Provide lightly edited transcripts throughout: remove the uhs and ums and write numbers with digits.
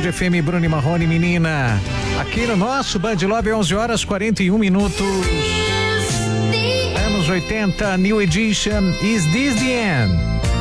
Band FM, Bruno e Marrone, menina. Aqui no nosso Band Love, 11h41. Anos 80, New Edition, Is This The End?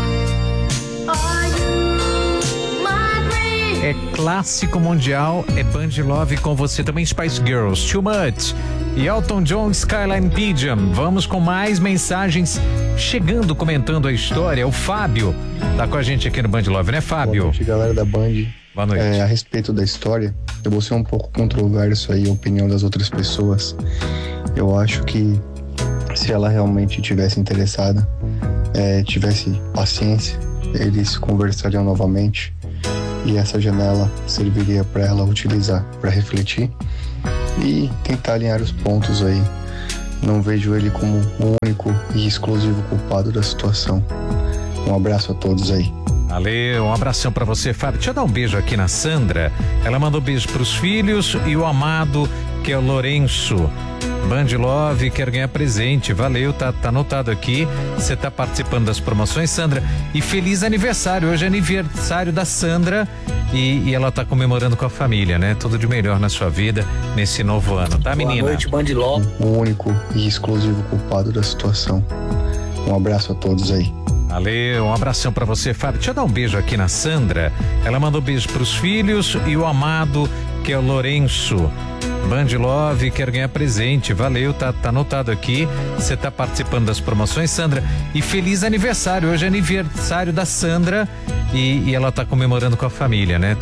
É clássico mundial, é Band Love com você também, Spice Girls, Too Much e Elton John, Skyline Pigeon. Vamos com mais mensagens chegando, comentando a história. O Fábio tá com a gente aqui no Band Love, né, Fábio? Boa noite, galera da Band. Boa noite. A respeito da história, eu vou ser um pouco controverso aí a opinião das outras pessoas. Eu acho que se ela realmente tivesse interessada, tivesse paciência, eles conversariam novamente e essa janela serviria para ela utilizar, para refletir e tentar alinhar os pontos aí. Não vejo ele como o único e exclusivo culpado da situação. Um abraço a todos aí. Valeu, um abração pra você, Fábio. Deixa eu dar um beijo aqui na Sandra. Ela mandou beijo pros filhos e o amado, que é o Lourenço. Band Love, quer ganhar presente. Valeu, tá anotado aqui. Você tá participando das promoções, Sandra. E feliz aniversário. Hoje é aniversário da Sandra e ela tá comemorando com a família, né? Tudo de melhor na sua vida nesse novo ano, tá, menina? Boa noite, Band Love. O único e exclusivo culpado da situação. Um abraço a todos aí. Valeu, um abração pra você, Fábio. Deixa eu dar um beijo aqui na Sandra. Ela mandou beijo pros filhos e o amado, que é o Lourenço. Band Love, quer ganhar presente. Valeu, tá anotado aqui. Você tá participando das promoções, Sandra. E feliz aniversário. Hoje é aniversário da Sandra e ela tá comemorando com a família, né?